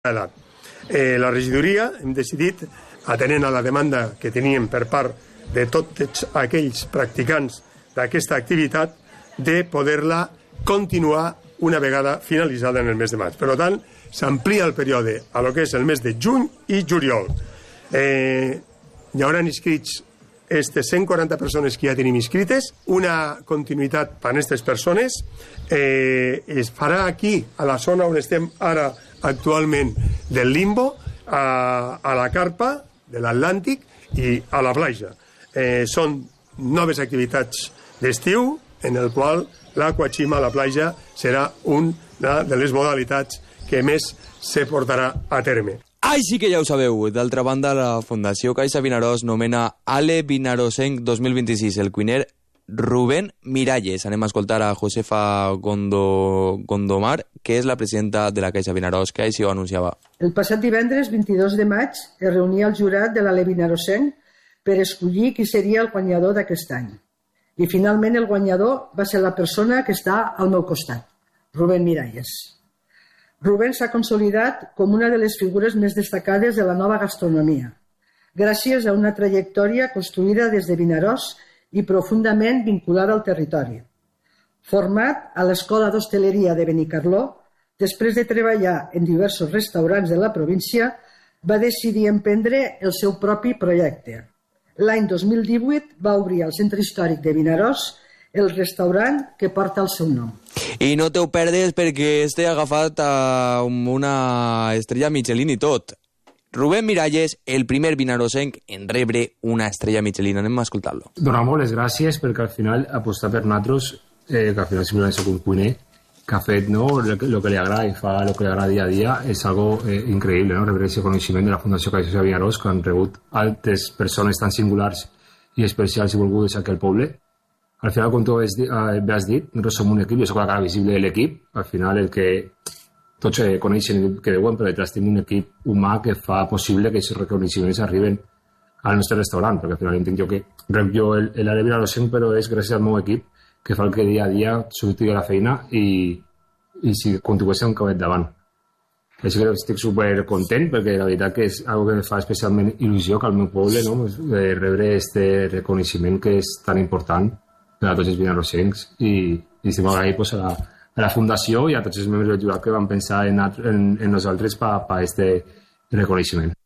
edat. La regidoria hem decidit, atenent a la demanda que teníem per part de tots aquells practicants d'aquesta activitat, de poder-la continuar una vegada finalitzada en el mes de maig. Per tant, s'amplia el període a lo que és el mes de juny i juliol. Hi haurà inscrits aquestes 140 persones que ja tenim inscrites. Una continuïtat per a aquestes persones es farà aquí, a la zona on estem ara actualment del Limbo, a la Carpa de l'Atlàntic i a la platja. Són noves activitats d'estiu en el qual l'Aquachima a la platja serà una de les modalitats que més se portarà a terme. Ai, sí que ja ho sabeu. D'altra banda, la Fundació Caixa Vinaròs nomena Ale Vinarosenc 2026 el cuiner Rubén Miralles. Anem a escoltar a Josefa Gondomar, que és la presidenta de la Caixa Vinaròs, que així ho anunciava. El passat divendres 22 de maig es reunia el jurat de l'Ale Vinarosenc per escollir qui seria el guanyador d'aquest any. I finalment el guanyador va ser la persona que està al meu costat, Rubén Miralles. Rubén s'ha consolidat com una de les figures més destacades de la nova gastronomia, gràcies a una trajectòria construïda des de Vinaròs i profundament vinculada al territori. Format a l'Escola d'Hostaleria de Benicarló, després de treballar en diversos restaurants de la província, va decidir emprendre el seu propi projecte. L'any 2018 va obrir al centre històric de Vinaròs el restaurant que porta el seu nom. I no t'ho perdes perquè este ha agafat una estrella Michelin i tot. Rubén Miralles, el primer vinarosenc en rebre una estrella Michelin. Anem a escoltar-lo. Donar molt les gràcies perquè al final apostar per nosaltres, que al final simplement soc un cuiner, que ha fet el que li agrada i fa el que li agrada dia a dia, és algo increïble, no? Rebre aquest coneixement de la Fundació Caixa Vinaròs, que han rebut altres persones tan singulars i especials i volgudes aquí al poble. Al final, com tu bé has dit, nosaltres som un equip, jo soc la cara visible de l'equip, al final el que tots coneixen i que veuen, però detrás tenim un equip humà que fa possible que aquests reconeixements arriben al nostre restaurant, perquè al final entenc jo que rep jo l'Ale Vinarosenc, però és gràcies al meu equip que fa el que dia a dia surti de la feina i si continuéssim un cabet davant. Així que estic supercontent perquè la veritat que és una que em fa especialment il·lusió que al meu poble, no, rebre aquest reconeixement que és tan important per a tots els vinarosencs i estic molt agraït a la Fundació i a tots els membres del jurat que van pensar en nosaltres per a aquest reconeixement.